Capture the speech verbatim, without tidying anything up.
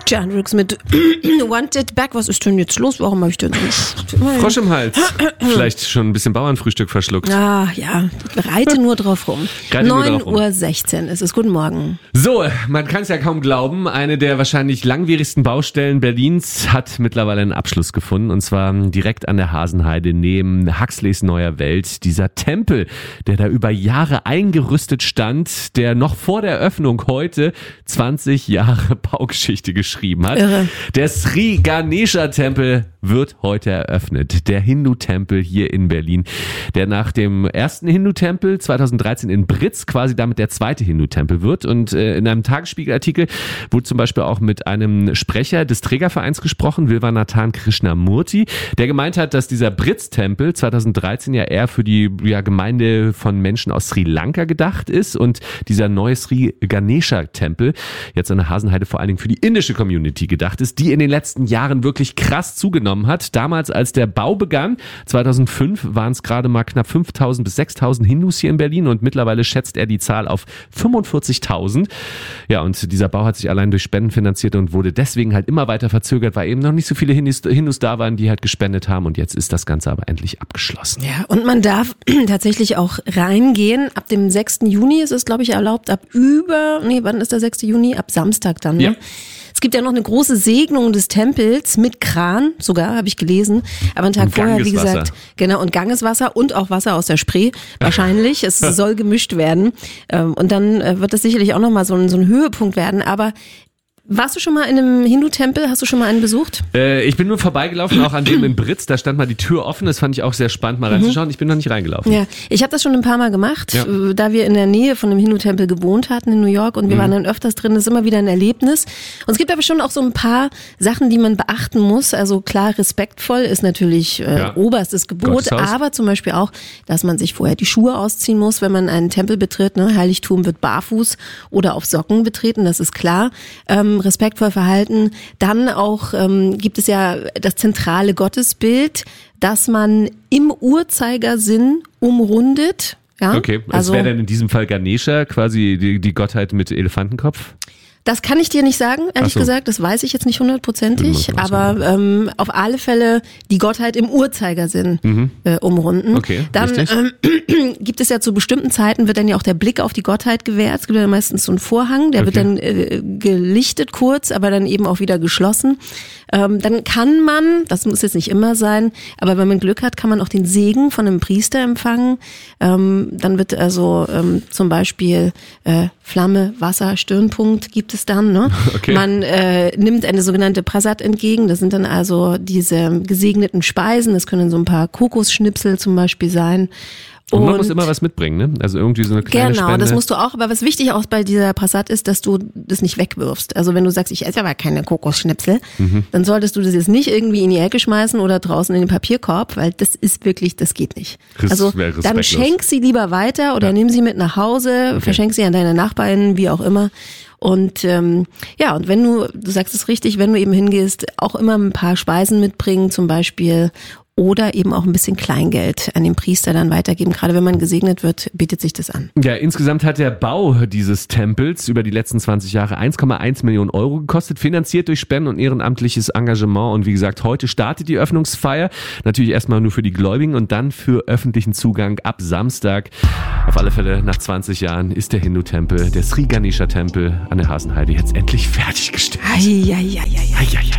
Jan Rooks mit Wanted Back. Was ist denn jetzt los? Warum habe ich denn nicht? Frosch im Hals. Vielleicht schon ein bisschen Bauernfrühstück verschluckt. Ah, ja. Reite nur drauf rum. neun Uhr sechzehn ist es. Guten Morgen. So, man kann es ja kaum glauben. Eine der wahrscheinlich langwierigsten Baustellen Berlins hat mittlerweile einen Abschluss gefunden. Und zwar direkt an der Hasenheide neben Huxleys Neuer Welt. Dieser Tempel, der da über Jahre eingerüstet stand, der noch vor der Öffnung heute zwanzig Jahre Baugeschichte geschrieben hat. Irre. Der Sri Ganesha Tempel wird heute eröffnet. Der Hindu-Tempel hier in Berlin, der nach dem ersten Hindu-Tempel zweitausenddreizehn in Britz quasi damit der zweite Hindu-Tempel wird. Und äh, in einem Tagesspiegel-Artikel wurde zum Beispiel auch mit einem Sprecher des Trägervereins gesprochen, Vilvanathan Krishnamurti, der gemeint hat, dass dieser Britz-Tempel zweitausenddreizehn ja eher für die ja, Gemeinde von Menschen aus Sri Lanka gedacht ist und dieser neue Sri Ganesha Tempel jetzt an der Hasenheide vor allen Dingen für die indische Community gedacht ist, die in den letzten Jahren wirklich krass zugenommen hat. Damals, als der Bau begann, zweitausendfünf, waren es gerade mal knapp fünftausend bis sechstausend Hindus hier in Berlin und mittlerweile schätzt er die Zahl auf fünfundvierzigtausend. Ja, und dieser Bau hat sich allein durch Spenden finanziert und wurde deswegen halt immer weiter verzögert, weil eben noch nicht so viele Hindus, Hindus da waren, die halt gespendet haben, und jetzt ist das Ganze aber endlich abgeschlossen. Ja, und man darf tatsächlich auch reingehen. Ab dem sechsten Juni ist es, glaube ich, erlaubt. Ab über, nee, wann ist der sechste Juni? Ab Samstag dann, ne? Ja. Es gibt ja noch eine große Segnung des Tempels mit Kran, sogar, habe ich gelesen. Aber einen Tag Und vorher, wie Gangeswasser. gesagt, genau, und Gangeswasser und auch Wasser aus der Spree, wahrscheinlich. Es soll gemischt werden. Und dann wird das sicherlich auch nochmal so ein, so ein Höhepunkt werden. Aber warst du schon mal in einem Hindu-Tempel? Hast du schon mal einen besucht? Äh, ich bin nur vorbeigelaufen, auch an dem in Britz. Da stand mal die Tür offen. Das fand ich auch sehr spannend, mal reinzuschauen. Ich bin noch nicht reingelaufen. Ja, ich habe das schon ein paar Mal gemacht, Ja. da wir in der Nähe von einem Hindu-Tempel gewohnt hatten in New York, und wir Mhm. waren dann öfters drin. Das ist immer wieder ein Erlebnis. Und es gibt aber schon auch so ein paar Sachen, die man beachten muss. Also klar, respektvoll ist natürlich äh, Ja. oberstes Gebot, Gotteshaus. aber zum Beispiel auch, dass man sich vorher die Schuhe ausziehen muss, wenn man einen Tempel betritt. Ne? Heiligtum wird barfuß oder auf Socken betreten, das ist klar. Ähm, respektvoll verhalten. Dann auch ähm, gibt es ja das zentrale Gottesbild, das man im Uhrzeigersinn umrundet. Ja? Okay, es also wäre dann in diesem Fall Ganesha, quasi die, die Gottheit mit Elefantenkopf. das kann ich dir nicht sagen, ehrlich Ach so. gesagt. Das weiß ich jetzt nicht hundertprozentig. Muss man Aber ähm, auf alle Fälle die Gottheit im Uhrzeigersinn Mhm. äh, umrunden. Okay, Dann wichtig. ähm, gibt es ja zu bestimmten Zeiten, wird dann ja auch der Blick auf die Gottheit gewährt. Es gibt ja meistens so einen Vorhang, der Okay. wird dann äh, gelichtet kurz, aber dann eben auch wieder geschlossen. Ähm, dann kann man, das muss jetzt nicht immer sein, aber wenn man Glück hat, kann man auch den Segen von einem Priester empfangen. Ähm, dann wird also ähm, zum Beispiel äh, Flamme, Wasser, Stirnpunkt gibt es dann. Ne? Okay. Man äh, nimmt eine sogenannte Prasad entgegen. Das sind dann also diese gesegneten Speisen. Das können so ein paar Kokosschnipsel zum Beispiel sein. Und man muss immer was mitbringen, ne? Also irgendwie so eine kleine Genau, Spende. das musst du auch. Aber was wichtig auch bei dieser Prasad ist, dass du das nicht wegwirfst. Also wenn du sagst, ich esse aber keine Kokosschnipsel, Mhm. dann solltest du das jetzt nicht irgendwie in die Ecke schmeißen oder draußen in den Papierkorb, weil das ist wirklich, das geht nicht. Res- Also wäre dann respektlos. schenk sie lieber weiter oder Ja. nimm sie mit nach Hause, Okay. verschenk sie an deine Nachbarn, wie auch immer. Und ähm, ja, und wenn du, du sagst es richtig, wenn du eben hingehst, auch immer ein paar Speisen mitbringen zum Beispiel, oder eben auch ein bisschen Kleingeld an den Priester dann weitergeben. Gerade wenn man gesegnet wird, bietet sich das an. Ja, insgesamt hat der Bau dieses Tempels über die letzten zwanzig Jahre eins Komma eins Millionen Euro gekostet, finanziert durch Spenden und ehrenamtliches Engagement. Und wie gesagt, heute startet die Öffnungsfeier. Natürlich erstmal nur für die Gläubigen und dann für öffentlichen Zugang ab Samstag. Auf alle Fälle, nach zwanzig Jahren ist der Hindu-Tempel, der Sri Ganesha Tempel an der Hasenheide jetzt endlich fertiggestellt. Ei, ei, ei, ei, ei. Ei, ei, ei.